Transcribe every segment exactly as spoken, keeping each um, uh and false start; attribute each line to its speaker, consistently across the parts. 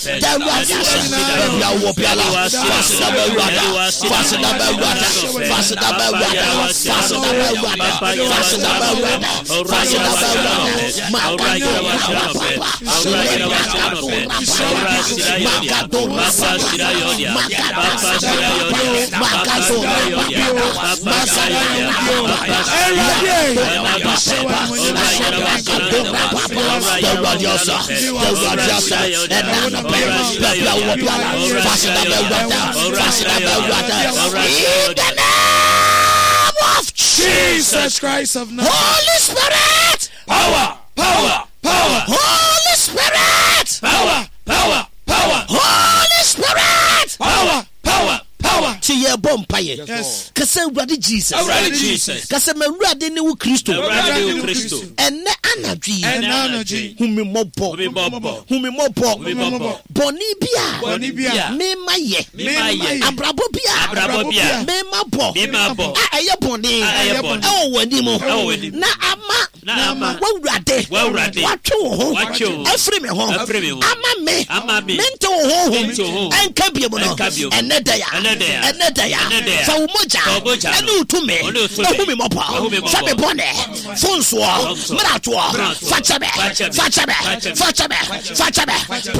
Speaker 1: Jesus Christ of Nazareth.
Speaker 2: Holy Spirit,
Speaker 1: power, power, power.
Speaker 2: Holy Spirit,
Speaker 1: power, power, power.
Speaker 2: Holy Spirit,
Speaker 1: power, power, power.
Speaker 2: Tiye bompaye.
Speaker 1: Yes.
Speaker 2: Kase urade Jesus.
Speaker 1: Urade Jesus.
Speaker 2: Kase me urade ni wo Kristo.
Speaker 1: Urade ni wo Kristo.
Speaker 2: Ene anadwi.
Speaker 1: Ene anadwi.
Speaker 2: Humi mobo.
Speaker 1: Humi mobo.
Speaker 2: Humi mobo.
Speaker 1: Humi mobo.
Speaker 2: Boni bia.
Speaker 1: Boni bia.
Speaker 2: Me maye.
Speaker 1: Me maye.
Speaker 2: Abrabo bia.
Speaker 1: Abrabo bia.
Speaker 2: Me mabo.
Speaker 1: Me mabo.
Speaker 2: A aye boni.
Speaker 1: Aye boni.
Speaker 2: E wo wani mo.
Speaker 1: E wo wani.
Speaker 2: Na ama.
Speaker 1: Na ama.
Speaker 2: Wa urade.
Speaker 1: Wa urade.
Speaker 2: Watwe wo ho.
Speaker 1: Watwe wo.
Speaker 2: Efri me ho.
Speaker 1: Efri me ho.
Speaker 2: Ama me.
Speaker 1: Ama me.
Speaker 2: Mente wo ho.
Speaker 1: Mente wo ho.
Speaker 2: Enka bia mo no.
Speaker 1: Enka bia mo.
Speaker 2: Ene da ya.
Speaker 1: Ene da ya.
Speaker 2: Ene da ya. Fa wo moja. Ene utume. Ehumi mo pa. Sabe bone. Fonso. Mrato. Fachabe. Fachabe. Fachabe. Fachabe.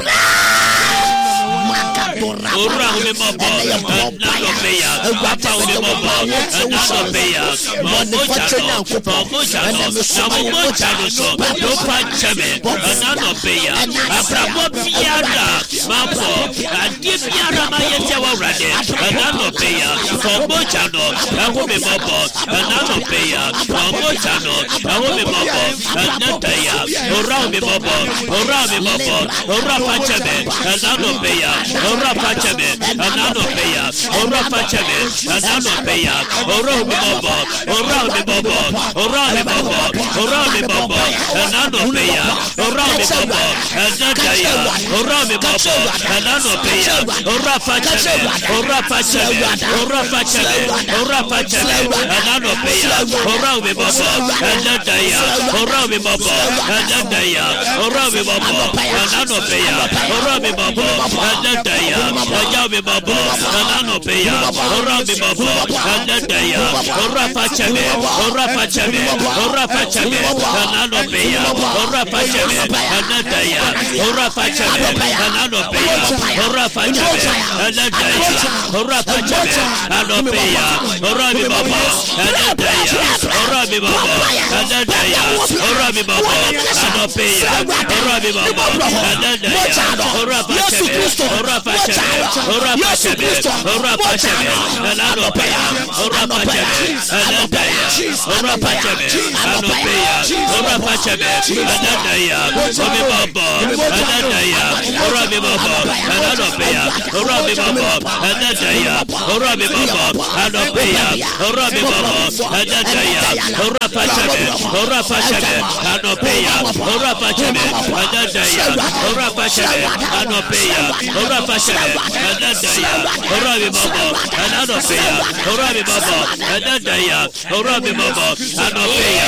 Speaker 2: Makadora.
Speaker 1: Ora humi mo pa. Na no peya. Papa humi mo pa. Na no peya. Mo moja no. Mo moja no. Na mo moja no so. Do fachabe. Na no peya. Abrabo biara. Mapo. Adi biara ma yete wa rade. Na no peya. Mo moja no. Ehumi mo pa. Na no peya. Mo moja no. Ehumi mo pa. Na taya. Ora humi mo pa. Ora humi mo pa. Ora fachabe. Na no peya. Ora fachabe. Na no peya. Ora fachabe. Na no peya. Ora humi mo pa. Ora humi mo pa. Ora humi mo pa. Ora humi mo pa. Na no peya. Ora humi mo pa. Na taya. Ora humi mo pa. Na no peya. Ora fachabe. Ora fachabe. Ora fachabe. Ora fachabe. Na no peya. Ora humi mo pa. Na taya. Ora humi mo pa. Na taya. Ora humi mo pa. Na no peya. Ora humi mo pa. Na taya. Ora humi mo pa. Na no peya. Ora humi mo pa. Na taya. Ora fachabe. Ora fachabe. Ora fachabe. Na no peya. Ora fachabe. Na taya. Ora fachabe. Na no peya. Ora fachabe. Na taya. Ora fachabe. Na no peya. Ora humi mo pa. Na taya. Ora humi mo pa. Na taya. Ora humi mo pa. Na no peya. Ora humi mo pa. Na taya. Ora fachabe. Ora fachabe. Ora fachabe. Ora fachabe. Na no peya. Ora fachabe. Na taya. Ora fachabe. Na no peya. Ora fachabe. Na taya. Humi mo pa. Na taya. Ora humi mo pa. Na no peya. Ora humi mo pa. Na taya. Ora humi mo pa. Na no peya. Ora humi mo pa. Na taya. Ora fachabe. Ora fachabe. Na no peya. Ora fachabe. Na taya. Ora fachabe. Na no peya. Ora fachabe. Na taya. Ora humi mo pa. Na no peya. Ora humi mo pa. Na taya. Ora humi mo pa. Na no peya.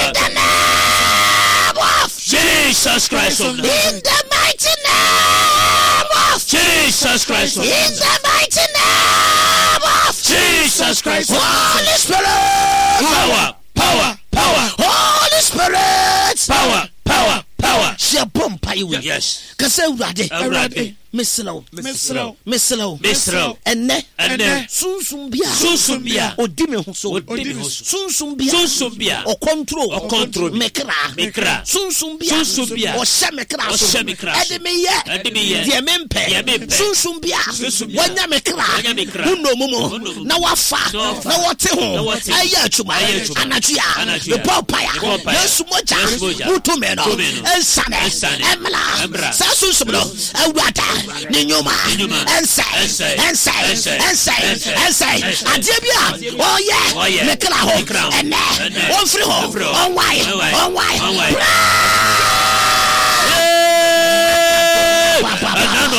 Speaker 1: Jesus Christ of Nazareth.
Speaker 2: In the mighty name of
Speaker 1: Jesus Christ of
Speaker 2: In
Speaker 1: Nazareth.
Speaker 2: the mighty name of
Speaker 1: Jesus Christ of
Speaker 2: Holy
Speaker 1: Nazareth.
Speaker 2: Spirit,
Speaker 1: Power, power, power,
Speaker 2: Holy Spirit,
Speaker 1: power, power, power.
Speaker 2: she bomb pay you.
Speaker 1: Yes.
Speaker 2: Kase urade,
Speaker 1: Urade.
Speaker 2: Mislo,
Speaker 1: Mislo.
Speaker 2: Mislo,
Speaker 1: Mislo.
Speaker 2: enne,
Speaker 1: Enne.
Speaker 2: sunsum bia,
Speaker 1: Sunsum bia.
Speaker 2: odi me ho so,
Speaker 1: Odi me ho so.
Speaker 2: sunsum bia,
Speaker 1: Sunsum bia.
Speaker 2: o control,
Speaker 1: O control.
Speaker 2: mekra,
Speaker 1: Mekra.
Speaker 2: sunsum bia,
Speaker 1: Sunsum bia.
Speaker 2: o hye mekra
Speaker 1: O
Speaker 2: so,
Speaker 1: hye mekra so.
Speaker 2: ede me ye,
Speaker 1: Ede me ye.
Speaker 2: de mempe,
Speaker 1: De mempe.
Speaker 2: sunsum bia,
Speaker 1: Sunsum bia.
Speaker 2: wanya mekra,
Speaker 1: Wanya mekra.
Speaker 2: huno mumu,
Speaker 1: Huno mumu.
Speaker 2: na wafa,
Speaker 1: Na wafa.
Speaker 2: na wote
Speaker 1: Na
Speaker 2: ho,
Speaker 1: wote ho.
Speaker 2: aye atuma,
Speaker 1: Aye atuma.
Speaker 2: anatua,
Speaker 1: Anatua.
Speaker 2: the popaya,
Speaker 1: The popaya.
Speaker 2: yesu moja,
Speaker 1: Yesu moja.
Speaker 2: mutu meno,
Speaker 1: Mutu meno.
Speaker 2: ensane,
Speaker 1: Ensane.
Speaker 2: emla,
Speaker 1: Emra.
Speaker 2: sa sunsum no, awurada, ni nyoma,
Speaker 1: Nyoma.
Speaker 2: ense,
Speaker 1: Ense.
Speaker 2: ense,
Speaker 1: Ense.
Speaker 2: ense,
Speaker 1: Ense.
Speaker 2: ense,
Speaker 1: Ense.
Speaker 2: adeɛ bi a ɔyɛ
Speaker 1: Ɔyɛ.
Speaker 2: mekra hɔ
Speaker 1: Mekra hɔ.
Speaker 2: ɛnɛ
Speaker 1: Ɛnɛ.
Speaker 2: ɔmfiri hɔ
Speaker 1: Ɔmfiri hɔ.
Speaker 2: ɔnwae
Speaker 1: Ɔnwae.
Speaker 2: ɔnwae
Speaker 1: Ɔnwae.
Speaker 2: Bra!
Speaker 1: Anano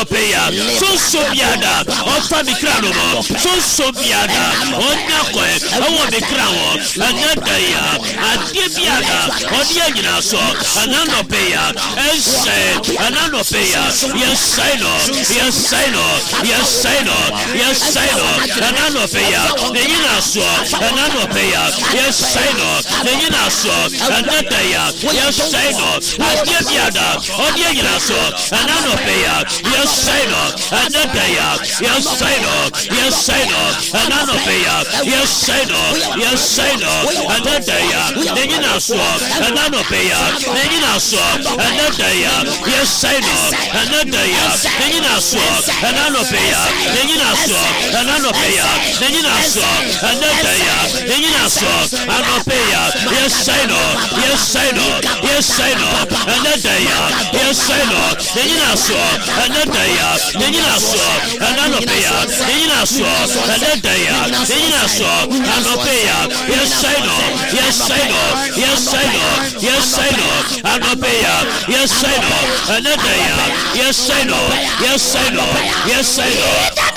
Speaker 1: peya so so biada ofa mi kra no mo so so biada onya ko e wo mi kra wo anada ya ade biada odi anyina so anano peya ense anano peya yes saino yes saino yes saino yes saino anano peya anyina so anano peya yes saino anyina so anada ya yes saino ade biada odi anyina so anano peya yes saino anada ya yes saino yes saino anano peya yes saino yes saino anada ya anyina so anano peya anyina so anada ya yes saino anada ya anyina so anano peya anyina so anano peya anyina so anada ya anyina so anano peya yes saino yes saino yes saino anada ya yes saino anyina so anada ya anyina so anano peya anyina so anada ya anyina so anano peya yes saino yes saino yes saino yes saino anano peya yes saino anada ya yes saino yes saino yes saino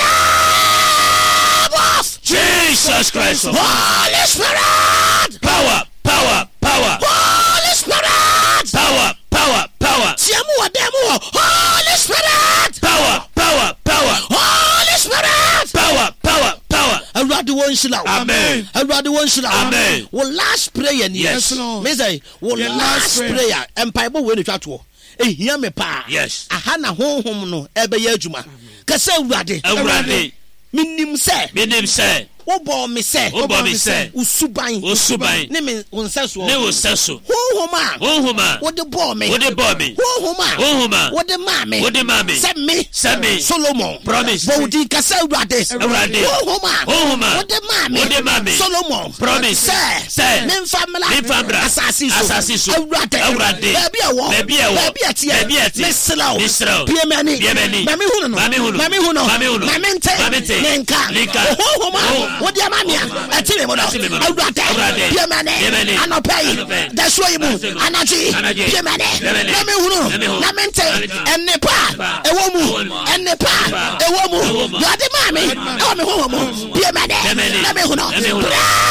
Speaker 1: Jesus Christ
Speaker 2: Holy Spirit
Speaker 1: power power power
Speaker 2: Holy Spirit
Speaker 1: power power power
Speaker 2: Siamu ademu Holy Spirit
Speaker 1: power power power
Speaker 2: Holy Spirit
Speaker 1: power power power
Speaker 2: Awurade won shila
Speaker 1: amen
Speaker 2: Awurade won shila
Speaker 1: amen
Speaker 2: wo last prayer ni
Speaker 1: yes
Speaker 2: me say wo last prayer empaibo we ne twato ehia me pa
Speaker 1: yes
Speaker 2: aha na honhom no ebe ya adwuma kasa Awurade
Speaker 1: Awurade
Speaker 2: minim se
Speaker 1: minim se
Speaker 2: wo bo me se
Speaker 1: wo bo me se
Speaker 2: usuban
Speaker 1: usuban
Speaker 2: ne me wonsaso
Speaker 1: ne wonsaso
Speaker 2: honhoma
Speaker 1: honhoma
Speaker 2: wo de bo me
Speaker 1: wo de bo me
Speaker 2: honhoma
Speaker 1: honhoma
Speaker 2: wo de ma me
Speaker 1: wo de ma me
Speaker 2: se me
Speaker 1: se me
Speaker 2: Solomon
Speaker 1: promise
Speaker 2: wo di kasa Awurade
Speaker 1: Awurade
Speaker 2: honhoma
Speaker 1: honhoma
Speaker 2: wo de ma me
Speaker 1: wo de ma me
Speaker 2: Solomon
Speaker 1: promise
Speaker 2: se
Speaker 1: se
Speaker 2: me famla
Speaker 1: me famla
Speaker 2: asasi so
Speaker 1: asasi so
Speaker 2: Awurade
Speaker 1: Awurade
Speaker 2: baby awo
Speaker 1: baby awo
Speaker 2: baby atie
Speaker 1: baby atie
Speaker 2: me slow
Speaker 1: me slow
Speaker 2: pie mani
Speaker 1: pie mani
Speaker 2: mami hunu no
Speaker 1: mami hunu
Speaker 2: mami hunu
Speaker 1: mami hunu
Speaker 2: mami nte
Speaker 1: mami nte
Speaker 2: nenka
Speaker 1: nenka
Speaker 2: honhoma wo de ma me ati me mo no Awurade pie mani anopai da so yimu anaji pie mani mami hunu mami nte ennepa ewo mu ennepa ewo mu Awurade ma me ewo me honhom pie mani mami hunu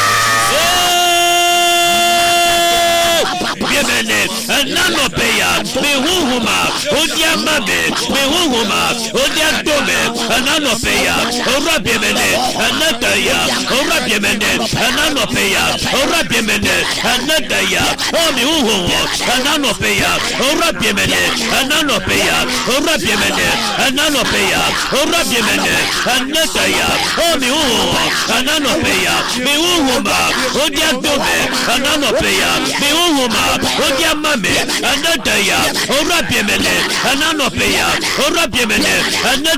Speaker 1: Yemene, nano peya, me huhuma, odia mame, me huhuma, odia dome, nano peya, ora biemene, anadaya, ora biemene, nano peya, ora biemene, anadaya, o me huhumo, nano peya, ora biemene, nano peya, ora biemene, nano peya, ora biemene, anadaya, o me huhumo, nano peya, me huhuma, odia dome, nano peya, me huhuma, odia mame anadaya ora biemene ananopeya ora biemene